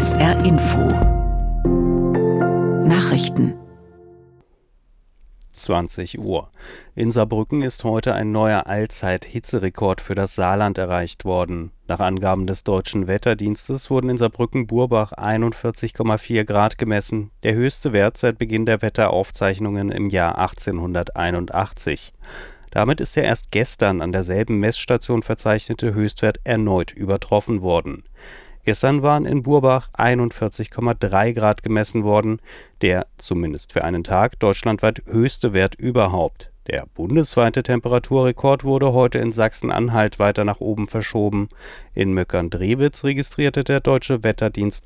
SR Info Nachrichten 20 Uhr. In Saarbrücken ist heute ein neuer Allzeit-Hitzerekord für das Saarland erreicht worden. Nach Angaben des Deutschen Wetterdienstes wurden in Saarbrücken-Burbach 41,4 Grad gemessen, der höchste Wert seit Beginn der Wetteraufzeichnungen im Jahr 1881. Damit ist der erst gestern an derselben Messstation verzeichnete Höchstwert erneut übertroffen worden. Gestern waren in Burbach 41,3 Grad gemessen worden, der, zumindest für einen Tag, deutschlandweit höchste Wert überhaupt. Der bundesweite Temperaturrekord wurde heute in Sachsen-Anhalt weiter nach oben verschoben. In Möckern-Drewitz registrierte der Deutsche Wetterdienst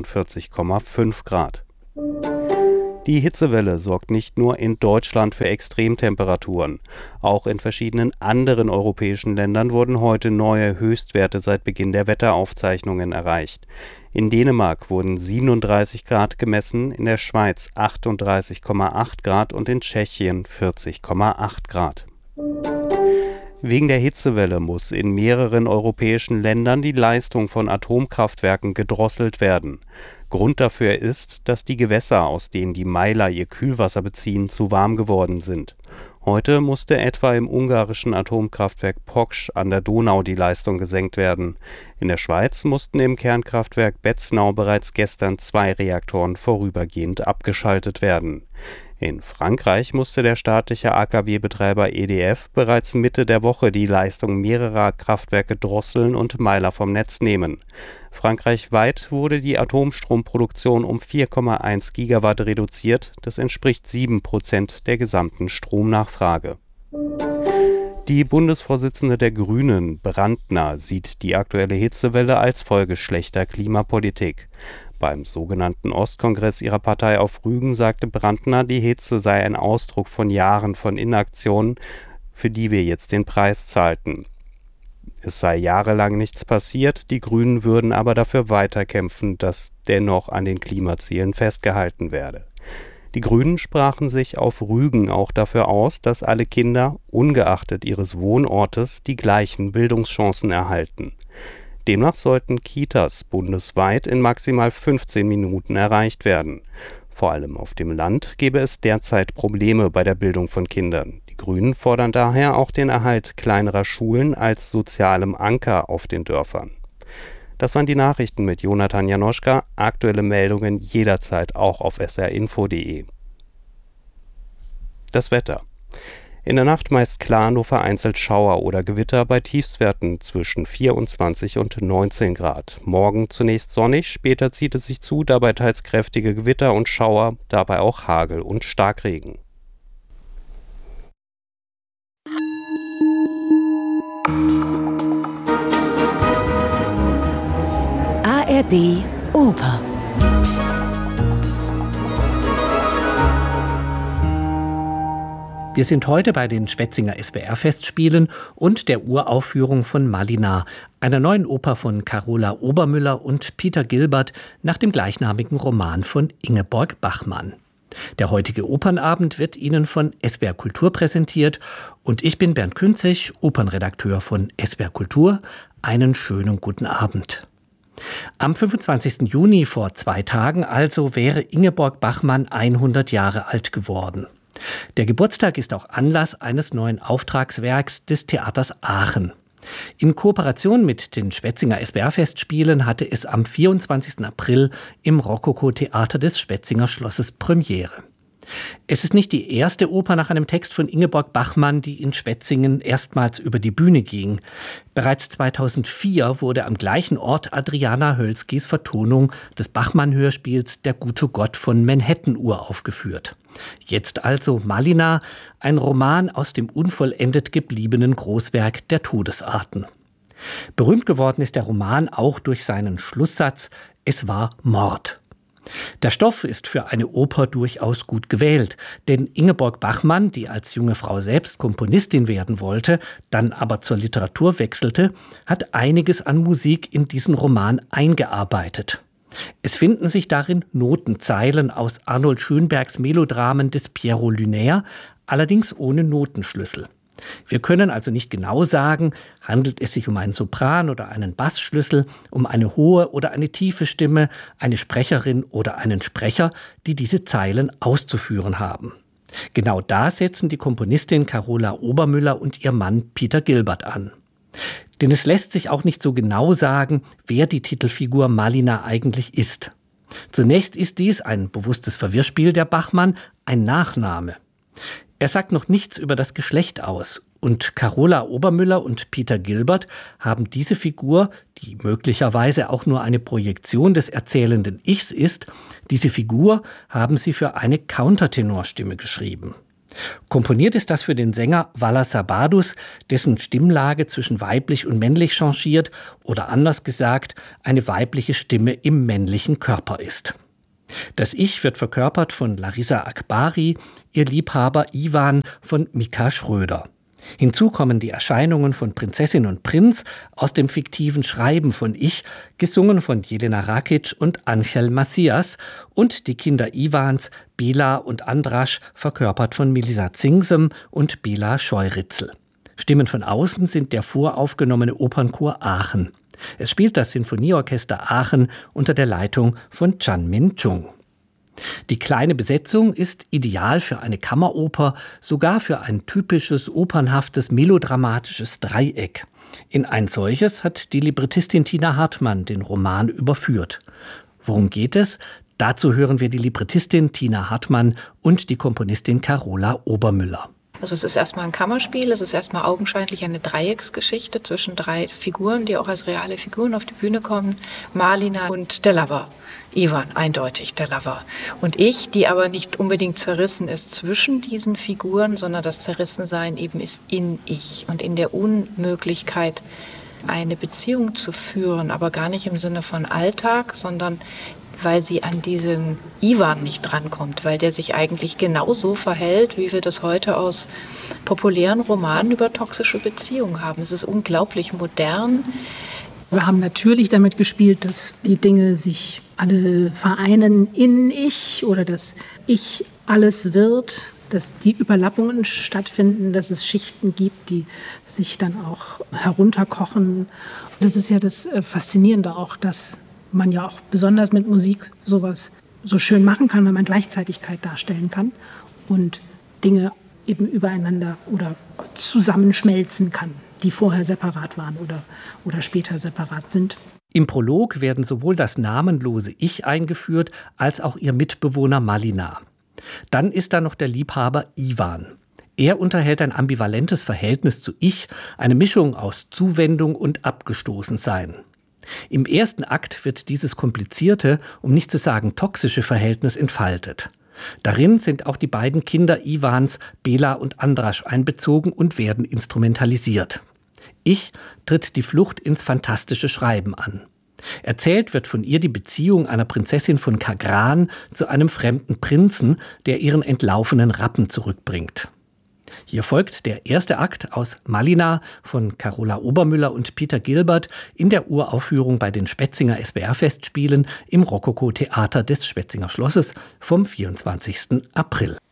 41,5 Grad. Die Hitzewelle sorgt nicht nur in Deutschland für Extremtemperaturen. Auch in verschiedenen anderen europäischen Ländern wurden heute neue Höchstwerte seit Beginn der Wetteraufzeichnungen erreicht. In Dänemark wurden 37 Grad gemessen, in der Schweiz 38,8 Grad und in Tschechien 40,8 Grad. Wegen der Hitzewelle muss in mehreren europäischen Ländern die Leistung von Atomkraftwerken gedrosselt werden. Grund dafür ist, dass die Gewässer, aus denen die Meiler ihr Kühlwasser beziehen, zu warm geworden sind. Heute musste etwa im ungarischen Atomkraftwerk Poksch an der Donau die Leistung gesenkt werden. In der Schweiz mussten im Kernkraftwerk Betznau bereits gestern 2 Reaktoren vorübergehend abgeschaltet werden. In Frankreich musste der staatliche AKW-Betreiber EDF bereits Mitte der Woche die Leistung mehrerer Kraftwerke drosseln und Meiler vom Netz nehmen. Frankreichweit wurde die Atomstromproduktion um 4,1 Gigawatt reduziert, das entspricht 7% der gesamten Stromnachfrage. Die Bundesvorsitzende der Grünen, Brandner, sieht die aktuelle Hitzewelle als Folge schlechter Klimapolitik. Beim sogenannten Ostkongress ihrer Partei auf Rügen sagte Brandner, die Hitze sei ein Ausdruck von Jahren von Inaktion, für die wir jetzt den Preis zahlten. Es sei jahrelang nichts passiert, die Grünen würden aber dafür weiterkämpfen, dass dennoch an den Klimazielen festgehalten werde. Die Grünen sprachen sich auf Rügen auch dafür aus, dass alle Kinder, ungeachtet ihres Wohnortes, die gleichen Bildungschancen erhalten. Demnach sollten Kitas bundesweit in maximal 15 Minuten erreicht werden. Vor allem auf dem Land gebe es derzeit Probleme bei der Bildung von Kindern. Die Grünen fordern daher auch den Erhalt kleinerer Schulen als sozialem Anker auf den Dörfern. Das waren die Nachrichten mit Jonathan Janoschka. Aktuelle Meldungen jederzeit auch auf srinfo.de. Das Wetter. In der Nacht meist klar, nur vereinzelt Schauer oder Gewitter bei Tiefstwerten zwischen 24 und 19 Grad. Morgen zunächst sonnig, später zieht es sich zu, dabei teils kräftige Gewitter und Schauer, dabei auch Hagel und Starkregen. ARD Oper. Wir sind heute bei den Schwetzinger SWR-Festspielen und der Uraufführung von Malina, einer neuen Oper von Carola Obermüller und Peter Gilbert nach dem gleichnamigen Roman von Ingeborg Bachmann. Der heutige Opernabend wird Ihnen von SWR Kultur präsentiert und ich bin Bernd Künzig, Opernredakteur von SWR Kultur. Einen schönen guten Abend. Am 25. Juni vor 2 Tagen also wäre Ingeborg Bachmann 100 Jahre alt geworden. Der Geburtstag ist auch Anlass eines neuen Auftragswerks des Theaters Aachen. In Kooperation mit den Schwetzinger SWR-Festspielen hatte es am 24. April im Rokoko-Theater des Schwetzinger Schlosses Premiere. Es ist nicht die erste Oper nach einem Text von Ingeborg Bachmann, die in Schwetzingen erstmals über die Bühne ging. Bereits 2004 wurde am gleichen Ort Adriana Hölskis Vertonung des Bachmann-Hörspiels Der gute Gott von Manhattan uraufgeführt. Jetzt also Malina, ein Roman aus dem unvollendet gebliebenen Großwerk der Todesarten. Berühmt geworden ist der Roman auch durch seinen Schlusssatz: Es war Mord. Der Stoff ist für eine Oper durchaus gut gewählt, denn Ingeborg Bachmann, die als junge Frau selbst Komponistin werden wollte, dann aber zur Literatur wechselte, hat einiges an Musik in diesen Roman eingearbeitet. Es finden sich darin Notenzeilen aus Arnold Schönbergs Melodramen des Pierrot Lunaire, allerdings ohne Notenschlüssel. Wir können also nicht genau sagen, handelt es sich um einen Sopran oder einen Bassschlüssel, um eine hohe oder eine tiefe Stimme, eine Sprecherin oder einen Sprecher, die diese Zeilen auszuführen haben. Genau da setzen die Komponistin Carola Obermüller und ihr Mann Peter Gilbert an. Denn es lässt sich auch nicht so genau sagen, wer die Titelfigur Malina eigentlich ist. Zunächst ist dies, ein bewusstes Verwirrspiel der Bachmann, ein Nachname. Er sagt noch nichts über das Geschlecht aus. Und Carola Obermüller und Peter Gilbert haben diese Figur, die möglicherweise auch nur eine Projektion des erzählenden Ichs ist, diese Figur haben sie für eine Countertenorstimme geschrieben. Komponiert ist das für den Sänger Valas Sabadus, dessen Stimmlage zwischen weiblich und männlich changiert oder anders gesagt, eine weibliche Stimme im männlichen Körper ist. Das Ich wird verkörpert von Larissa Akbari, ihr Liebhaber Iwan von Mika Schröder. Hinzu kommen die Erscheinungen von Prinzessin und Prinz aus dem fiktiven Schreiben von Ich, gesungen von Jelena Rakic und Angel Macias, und die Kinder Iwans, Bela und Andras, verkörpert von Melissa Zingsem und Bela Scheuritzel. Stimmen von außen sind der voraufgenommene Opernchor Aachen. Es spielt das Sinfonieorchester Aachen unter der Leitung von Chan Min-chung. Die kleine Besetzung ist ideal für eine Kammeroper, sogar für ein typisches, opernhaftes, melodramatisches Dreieck. In ein solches hat die Librettistin Tina Hartmann den Roman überführt. Worum geht es? Dazu hören wir die Librettistin Tina Hartmann und die Komponistin Carola Obermüller. Also es ist erstmal ein Kammerspiel, es ist erstmal augenscheinlich eine Dreiecksgeschichte zwischen 3 Figuren, die auch als reale Figuren auf die Bühne kommen. Malina und der Lover. Iwan, eindeutig der Lover. Und ich, die aber nicht unbedingt zerrissen ist zwischen diesen Figuren, sondern das Zerrissensein eben ist in Ich und in der Unmöglichkeit, eine Beziehung zu führen, aber gar nicht im Sinne von Alltag, sondern weil sie an diesen Iwan nicht drankommt, weil der sich eigentlich genauso verhält, wie wir das heute aus populären Romanen über toxische Beziehungen haben. Es ist unglaublich modern. Wir haben natürlich damit gespielt, dass die Dinge sich alle vereinen in Ich oder dass Ich alles wird, dass die Überlappungen stattfinden, dass es Schichten gibt, die sich dann auch herunterkochen. Das ist ja das Faszinierende auch, dass man ja auch besonders mit Musik sowas so schön machen kann, wenn man Gleichzeitigkeit darstellen kann und Dinge eben übereinander oder zusammenschmelzen kann, die vorher separat waren oder später separat sind. Im Prolog werden sowohl das namenlose Ich eingeführt, als auch ihr Mitbewohner Malina. Dann ist da noch der Liebhaber Iwan. Er unterhält ein ambivalentes Verhältnis zu Ich, eine Mischung aus Zuwendung und Abgestoßensein. Im ersten Akt wird dieses komplizierte, um nicht zu sagen toxische Verhältnis entfaltet. Darin sind auch die beiden Kinder Iwans, Bela und Andras, einbezogen und werden instrumentalisiert. Ich tritt die Flucht ins fantastische Schreiben an. Erzählt wird von ihr die Beziehung einer Prinzessin von Kagran zu einem fremden Prinzen, der ihren entlaufenen Rappen zurückbringt. Hier folgt der erste Akt aus Malina von Carola Obermüller und Peter Gilbert in der Uraufführung bei den Spetzinger SBR-Festspielen im Rokoko-Theater des Spetzinger Schlosses vom 24. April.